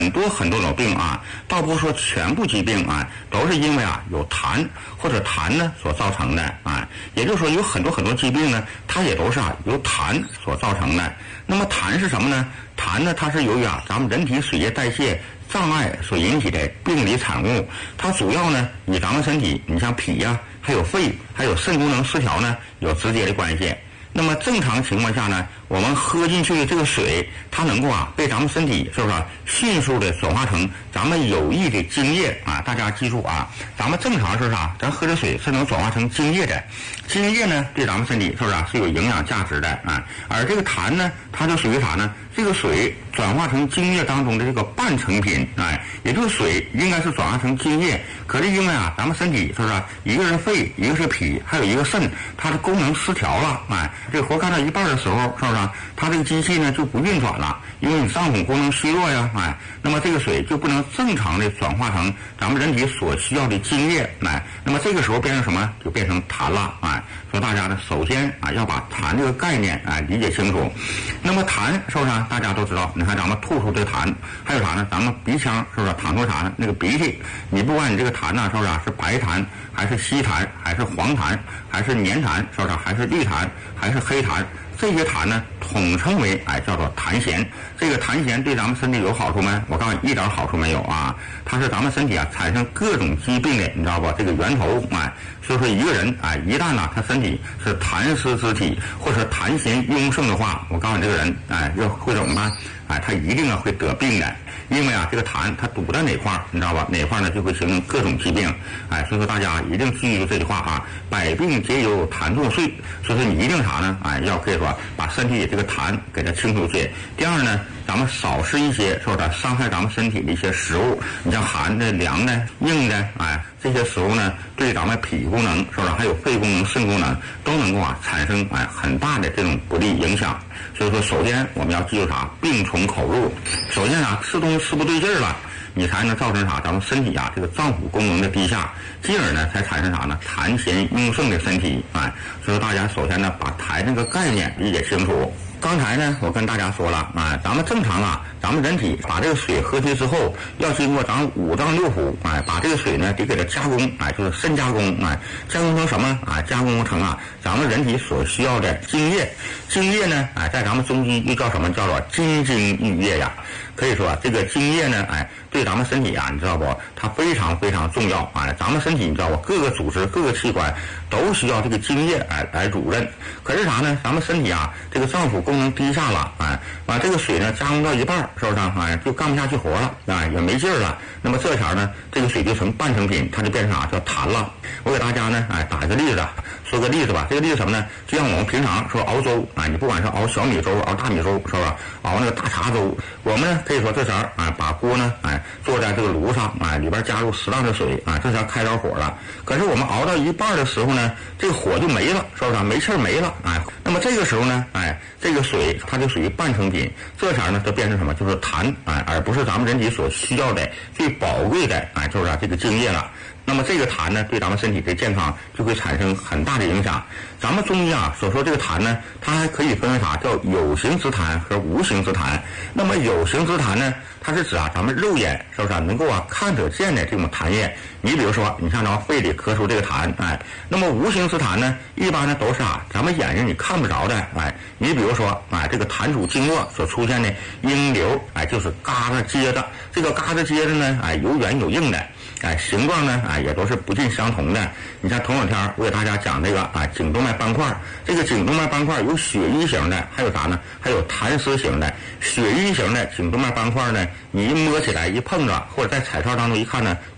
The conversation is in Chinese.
很多种病啊，倒不是说全部疾病啊都是因为有痰或者痰呢所造成的啊。也就是说有很多疾病呢，它也都是由痰所造成的。那么痰是什么呢？痰呢，它是由于咱们人体水液代谢障碍所引起的病理产物，它主要呢与咱们身体，你像脾还有肺还有肾功能失调呢有直接的关系。那么正常情况下呢，我们喝进去的这个水，它能够被咱们身体是不是迅速的转化成咱们有益的精液啊？大家记住咱们正常是啥？咱喝的水是能转化成精液的，精液呢对咱们身体是不是是有营养价值的啊？而这个痰呢，它就属于啥呢？这个水转化成精液当中的这个半成品，也就是水应该是转化成精液，可是因为咱们身体是不是一个是肺，一个是脾，还有一个肾，它的功能失调了，这个活干到一半的时候，是不是它这个机器呢就不运转了？因为你脏腑功能虚弱呀，那么这个水就不能正常的转化成咱们人体所需要的精液，那么这个时候变成什么？就变成痰了，所以大家呢，首先要把痰这个概念理解清楚。那么痰是不是大家都知道？你看咱们吐出这痰，还有啥呢？咱们鼻腔是不是淌出啥呢？那个鼻涕，你不管你这个痰是不是是白痰，还是稀痰，还是黄痰，还是黏痰，是不是还是绿痰，还是黑痰？这些痰呢，统称为叫做痰涎。这个痰涎对咱们身体有好处没？我告诉你，一点好处没有啊！它是咱们身体产生各种疾病的，你知道不？这个源头所以说一个人一旦他身体是痰湿之体，或者痰涎壅盛的话，我告诉你，这个人要会怎么办？他一定会得病的。因为这个痰它堵在哪块儿，你知道吧？哪块呢就会形成各种疾病。所以说大家一定记住这句话百病皆由痰作祟。所以说你一定啥呢？要可以说把身体这个痰给它清出去。第二呢，咱们少吃一些说的伤害咱们身体的一些食物，你像寒的、凉的、硬的，这些食物呢，对咱们脾功能是不是还有肺功能、肾功能都能够产生很大的这种不利影响。所以说，首先我们要记住啥？病从口入。首先吃东西吃不对劲儿了，你才能造成啥？咱们身体这个脏腑功能的低下，进而呢才产生啥呢？痰涎壅盛的身体。所以说大家首先呢把痰这个概念理解清楚。刚才呢，我跟大家说了咱们正常咱们人体把这个水喝去之后，要经过咱们五脏六腑把这个水呢得给它加工就是深加工加工成什么加工成咱们人体所需要的精液。精液呢在咱们中医又叫什么？叫做金精玉液呀。可以说这个精液呢对咱们身体你知道不？它非常非常重要咱们身体你知道不？各个组织各个器官都需要这个精液来主任。可是啥呢？咱们身体这个脏腑功能低下了把这个水呢加工到一半，是不是就干不下去活了也没劲儿了。那么这前呢，这个水就成半成品，它就变成啥？叫痰了。我给大家呢打一个例子，说个例子吧。这个例子什么呢？就像我们平常说熬粥你不管是熬小米粥、熬大米粥，是吧？熬那个大碴粥，我们呢可以说这前把锅呢坐在这个炉上里边加入适当的水这前开着火了。可是我们熬到一半的时候呢，这个火就没了，是不是？没气儿没了那么这个时候呢这个水它就属于半成品，这前呢就变成什么？就是痰而不是咱们人体所需要的最宝贵的就是这个精液了。那么这个痰呢，对咱们身体的健康就会产生很大的影响。咱们中医所说这个痰呢，它还可以分为啥？叫有形之痰和无形之痰。那么有形之痰呢，它是指咱们肉眼是不是能够看得见的这种痰液？你比如说，你像咱们肺里咳出这个痰那么无形之痰呢，一般呢都是咱们眼睛你看不着的你比如说这个痰主经络所出现的阴流就是嘎子结的，这个嘎子结的呢有软有硬的。形状呢也都是不尽相同的。你像头两天我给大家讲这个颈动脉斑块，这个颈动脉斑块有血瘀型的，还有啥呢？还有痰湿型的。血瘀型的颈动脉斑块呢，你一摸起来一碰着，或者在彩超当中一看呢，